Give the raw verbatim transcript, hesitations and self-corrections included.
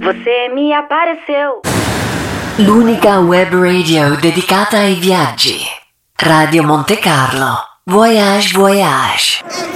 Você me apareceu. L'unica web radio dedicata ai viaggi. Radio Monte Carlo. Voyage, voyage.